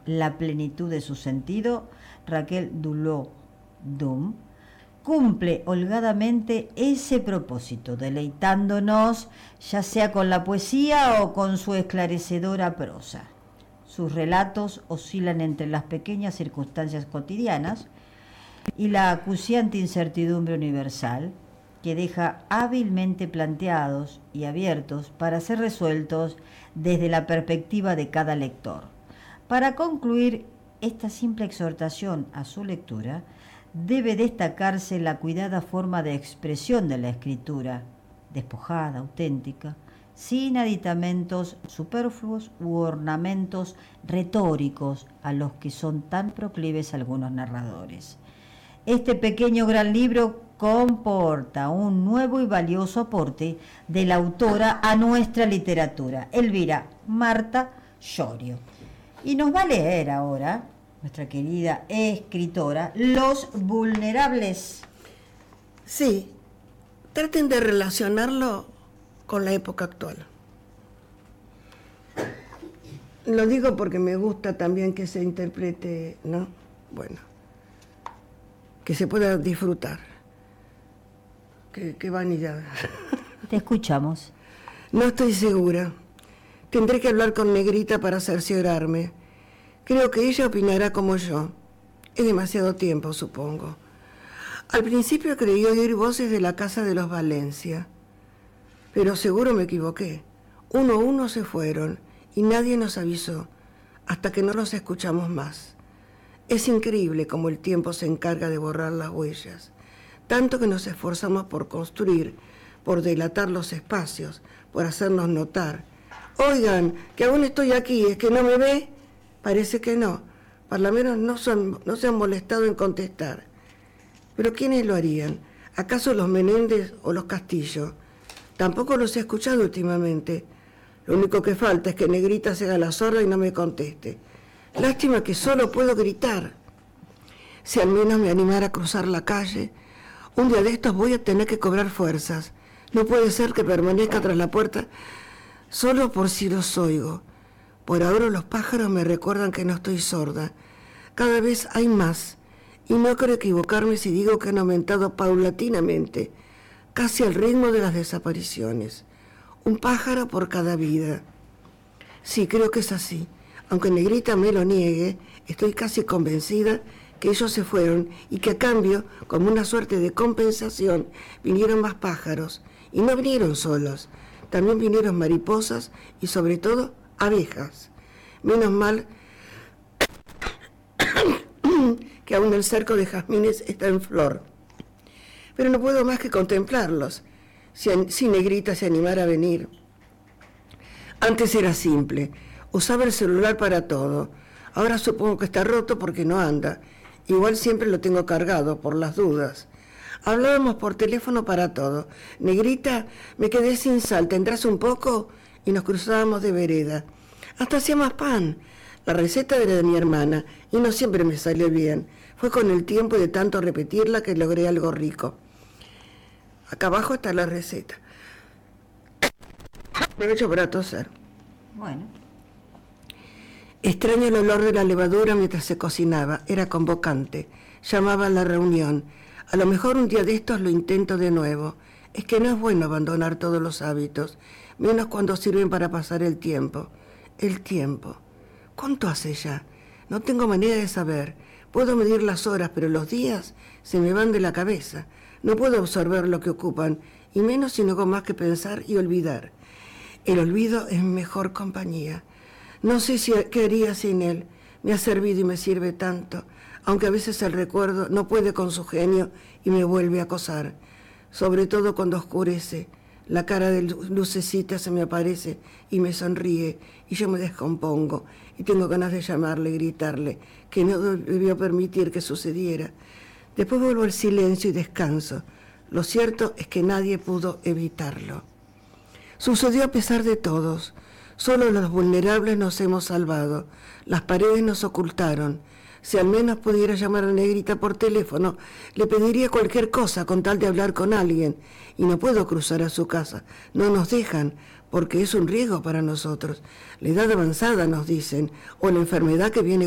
la plenitud de su sentido, Raquel Duló-Dum cumple holgadamente ese propósito, deleitándonos ya sea con la poesía o con su esclarecedora prosa. Sus relatos oscilan entre las pequeñas circunstancias cotidianas y la acuciante incertidumbre universal, que deja hábilmente planteados y abiertos para ser resueltos desde la perspectiva de cada lector. Para concluir esta simple exhortación a su lectura, debe destacarse la cuidada forma de expresión de la escritura, despojada, auténtica, sin aditamentos superfluos u ornamentos retóricos a los que son tan proclives algunos narradores. Este pequeño gran libro comporta un nuevo y valioso aporte de la autora a nuestra literatura, Elvira Marta Llorio. Y nos va a leer ahora nuestra querida escritora, Los Vulnerables. Sí, traten de relacionarlo con la época actual. Lo digo porque me gusta también que se interprete, ¿no? Bueno, que se pueda disfrutar. Qué vanidad. Te escuchamos. No estoy segura. Tendré que hablar con Negrita para cerciorarme. Creo que ella opinará como yo. Es demasiado tiempo, supongo. Al principio creí oír voces de la casa de los Valencia, pero seguro me equivoqué. Uno a uno se fueron y nadie nos avisó hasta que no los escuchamos más. Es increíble cómo el tiempo se encarga de borrar las huellas, tanto que nos esforzamos por construir, por dilatar los espacios, por hacernos notar. Oigan, que aún estoy aquí, ¿es que no me ve? Parece que no. Por lo menos no se han molestado en contestar. ¿Pero quiénes lo harían? ¿Acaso los Menéndez o los Castillo? Tampoco los he escuchado últimamente. Lo único que falta es que Negrita se haga la sorda y no me conteste. Lástima que solo puedo gritar. Si al menos me animara a cruzar la calle, un día de estos voy a tener que cobrar fuerzas. No puede ser que permanezca tras la puerta solo por si los oigo. Por ahora los pájaros me recuerdan que no estoy sorda. Cada vez hay más, y no creo equivocarme si digo que han aumentado paulatinamente, casi al ritmo de las desapariciones. Un pájaro por cada vida. Sí, creo que es así. Aunque Negrita me lo niegue, estoy casi convencida que ellos se fueron y que a cambio, como una suerte de compensación, vinieron más pájaros. Y no vinieron solos, también vinieron mariposas y sobre todo abejas. Menos mal que aún el cerco de jazmines está en flor. Pero no puedo más que contemplarlos, si Negrita se animara a venir. Antes era simple, usaba el celular para todo. Ahora supongo que está roto porque no anda. Igual siempre lo tengo cargado, por las dudas. Hablábamos por teléfono para todo. Negrita, me quedé sin sal, ¿tendrás un poco? Y nos cruzábamos de vereda. Hasta hacíamos pan. La receta era de mi hermana y no siempre me salió bien. Fue con el tiempo y de tanto repetirla que logré algo rico. Acá abajo está la receta. Aprovecho para toser. Bueno. Extraño el olor de la levadura mientras se cocinaba. Era convocante. Llamaba a la reunión. A lo mejor un día de estos lo intento de nuevo. Es que no es bueno abandonar todos los hábitos, menos cuando sirven para pasar el tiempo. El tiempo. ¿Cuánto hace ya? No tengo manera de saber. Puedo medir las horas, pero los días se me van de la cabeza. No puedo absorber lo que ocupan, y menos si no hago más que pensar y olvidar. El olvido es mi mejor compañía. No sé qué haría sin él. Me ha servido y me sirve tanto, aunque a veces el recuerdo no puede con su genio y me vuelve a acosar. Sobre todo cuando oscurece, la cara de Lucecita se me aparece y me sonríe, y yo me descompongo, y tengo ganas de llamarle y gritarle que no debió permitir que sucediera. Después vuelvo al silencio y descanso. Lo cierto es que nadie pudo evitarlo. Sucedió a pesar de todos. Solo los vulnerables nos hemos salvado. Las paredes nos ocultaron. Si al menos pudiera llamar a Negrita por teléfono, le pediría cualquier cosa con tal de hablar con alguien. Y no puedo cruzar a su casa. No nos dejan, porque es un riesgo para nosotros. La edad avanzada, nos dicen, o la enfermedad que viene